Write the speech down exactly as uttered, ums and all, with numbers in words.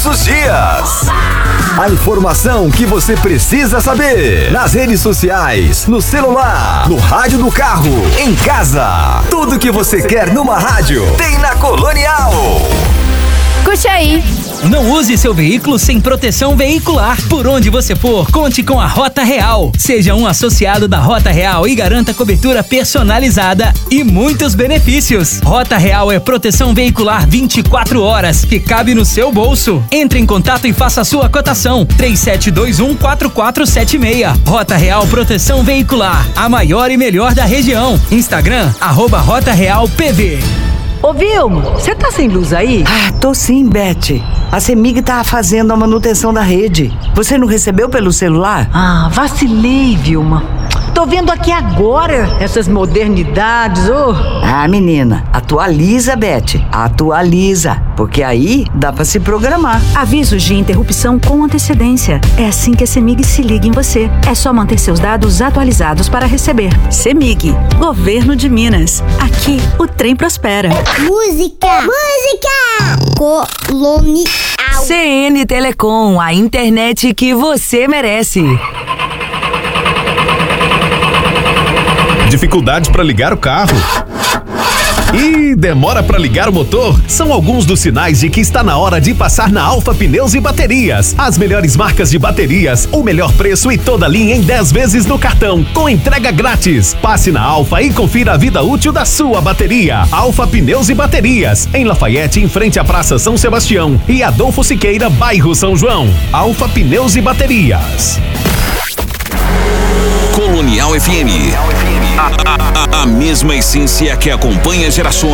os dias. A informação que você precisa saber. Nas redes sociais, no celular, no rádio do carro, em casa. Tudo que você quer numa rádio tem na Colonial. Curte aí. Não use seu veículo sem proteção veicular. Por onde você for, conte com a Rota Real. Seja um associado da Rota Real e garanta cobertura personalizada e muitos benefícios. Rota Real é proteção veicular vinte e quatro horas, que cabe no seu bolso. Entre em contato e faça a sua cotação. três sete dois um, quatro quatro sete seis. Rota Real Proteção Veicular, a maior e melhor da região. Instagram, arroba Rota Real P V. Ô, Vilma, você tá sem luz aí? Ah, tô sim, Beth. A CEMIG tá fazendo a manutenção da rede. Você não recebeu pelo celular? Ah, vacilei, Vilma. Tô vendo aqui agora essas modernidades, ô. Oh. Ah, menina, atualiza, Beth. Atualiza, porque aí dá pra se programar. Avisos de interrupção com antecedência. É assim que a CEMIG se liga em você. É só manter seus dados atualizados para receber. CEMIG, Governo de Minas. Aqui o trem prospera. Música, música, Colonial. C N Telecom, a internet que você merece. Dificuldade para ligar o carro? E demora para ligar o motor? São alguns dos sinais de que está na hora de passar na Alfa Pneus e Baterias. As melhores marcas de baterias, o melhor preço e toda a linha em dez vezes no cartão, com entrega grátis. Passe na Alfa e confira a vida útil da sua bateria. Alfa Pneus e Baterias, em Lafayette, em frente à Praça São Sebastião, e Adolfo Siqueira, bairro São João. Alfa Pneus e Baterias. Colonial F M. A, a, a, a mesma essência que acompanha gerações.